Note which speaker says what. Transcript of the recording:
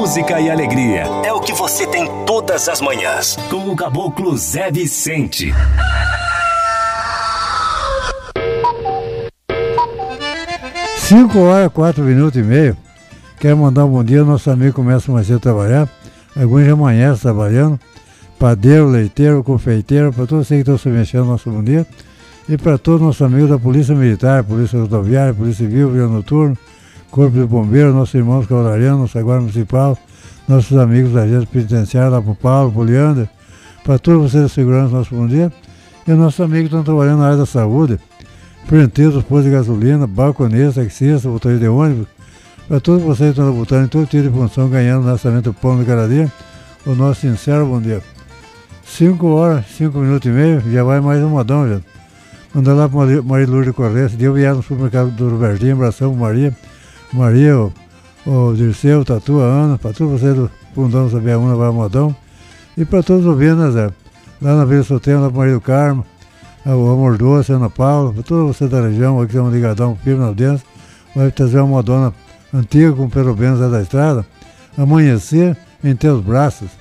Speaker 1: música e alegria. É o que você tem todas as manhãs. Com o Caboclo Zé Vicente.
Speaker 2: Cinco horas, 4 minutos e meio. Quero mandar um bom dia. Nosso amigo começa mais cedo a trabalhar. Alguns já amanhecem trabalhando. Padeiro, leiteiro, confeiteiro. Para todos vocês que estão submetindo nosso bom dia. E para todos os nossos amigos da Polícia Militar, Polícia Rodoviária, Polícia Civil, Vigilância Noturno, Corpo de Bombeiros, nossos irmãos cavalarianos, nossa Guarda Municipal, nossos amigos da agência penitenciária, lá para o Paulo, para o Leandro. Para todos vocês da segurança, nosso bom dia. E os nossos amigos que estão trabalhando na área da saúde. Frenteiros, postos de gasolina, balconistas, taxistas, motoristas de ônibus, para todos vocês que estão botando em todo tipo de função, ganhando no orçamento do pão de cada dia, o nosso sincero bom dia. 5 horas, 5 minutos e meio, já vai mais um modão, já. Mandar lá para Maria Lourdes Correia, esse dia eu ia no supermercado do Robertinho, abração para Maria, o Dirceu, o Tatu, a Ana, para todos vocês do Fundão Sabiaúna, vai modão, e para todos os ouvintes, né, Zé? Lá na Vila Sotema, lá para Maria do Carmo, o Amor Doce, Ana Paula, para todos vocês da região, aqui que estão ligadão, firme na audiência, vai trazer uma modona antiga com pelo menos da estrada, amanhecer em teus braços.